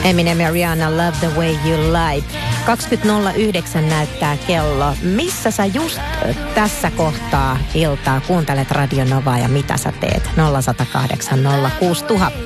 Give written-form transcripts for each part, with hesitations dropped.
Eminem ja Rihanna, Love the Way You Lie. 20.09 näyttää kello. Missä sä just tässä kohtaa iltaa kuuntelet Radio Novaa ja mitä sä teet? 0108 06000.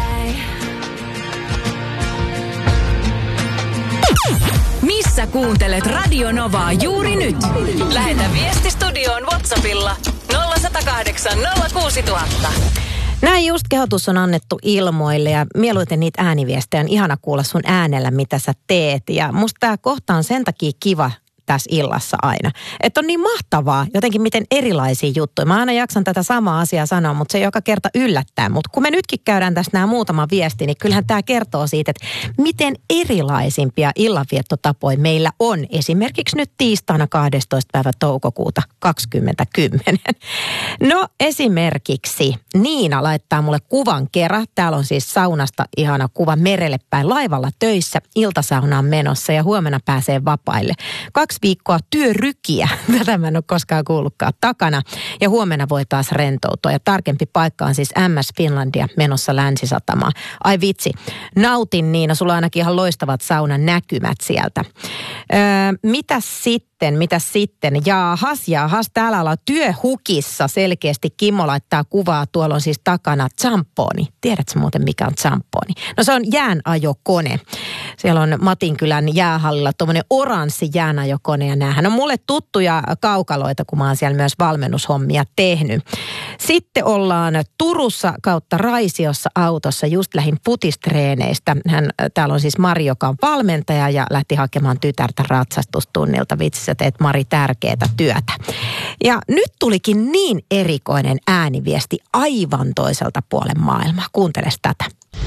Missä kuuntelet Radio Novaa juuri nyt? Lähetä viesti studioon WhatsAppilla 0108 06000. Näin just kehotus on annettu ilmoille ja mieluiten niitä ääniviestejä on ihana kuulla sun äänellä, mitä sä teet. Ja musta tää kohta on sen takia kiva tässä illassa aina. Että on niin mahtavaa jotenkin miten erilaisia juttuja. Mä aina jaksan tätä samaa asiaa sanoa, mutta se joka kerta yllättää. Mutta kun me nytkin käydään tässä nämä muutama viesti, niin kyllähän tämä kertoo siitä, että miten erilaisimpia illanviettotapoja meillä on. Esimerkiksi nyt tiistaina 12. päivä toukokuuta 2010. No esimerkiksi Niina laittaa mulle kuvan kerran. Täällä on siis saunasta ihana kuva merelle päin laivalla töissä. Iltasaunaan menossa ja huomenna pääsee vapaille. 2 viikkoa työrykiä. Tätä mä en ole koskaan kuullutkaan takana. Ja huomenna voi taas rentoutua. Ja tarkempi paikka on siis MS Finlandia menossa Länsisatamaan. Ai vitsi. Nautin Niina, sulla on ainakin ihan loistavat saunan näkymät sieltä. Mitäs sitten? Jaahas. Täällä ollaan työhukissa selkeästi. Kimmo laittaa kuvaa. Tuolla on siis takana zampooni. Tiedätkö muuten mikä on zampooni? No se on jäänajokone. Siellä on Matinkylän jäähallilla tuommoinen oranssi jäänajokone. Ja näähän on mulle tuttuja kaukaloita, kun mä oon siellä myös valmennushommia tehnyt. Sitten ollaan Turussa kautta Raisiossa autossa. Just lähin putistreeneistä. Täällä on siis Mari, joka on valmentaja ja lähti hakemaan tytärtä ratsastustunnilta. Vitsi, sä teet Mari tärkeätä työtä. Ja nyt tulikin niin erikoinen ääniviesti aivan toiselta puolen maailmaa. Kuunteles tätä.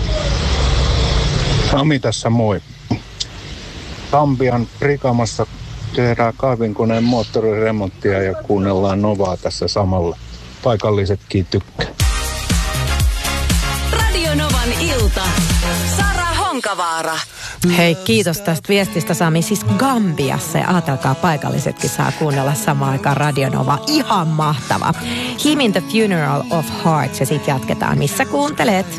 Sami tässä moi. Gambian Prikamassa tehdään kaivinkoneen moottoriremonttia ja kuunnellaan Novaa tässä samalla. Paikallisetkin tykkää. Radio Novan ilta. Sara Honkavaara. Hei, kiitos tästä viestistä Sami. Siis Gambiassa ja ajatelkaa paikallisetkin saa kuunnella samaan aikaan Radio Nova. Ihan mahtava. Him in the Funeral of Hearts ja sit jatketaan. Missä kuuntelet?